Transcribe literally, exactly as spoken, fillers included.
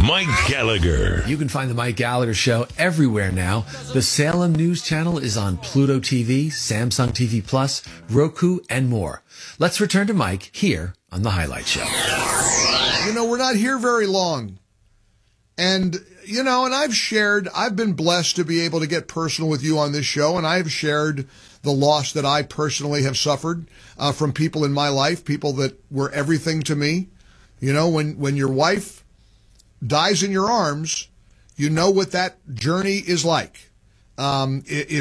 Mike Gallagher. You can find the Mike Gallagher Show everywhere now. The Salem News Channel is on Pluto T V, Samsung T V Plus, Roku, and more. Let's return to Mike here on The Highlight Show. You know, we're not here very long. And, you know, and I've shared, I've been blessed to be able to get personal with you on this show, and I've shared the loss that I personally have suffered uh, from people in my life, people that were everything to me. You know, when, when your wife dies in your arms, you know what that journey is like. Um, if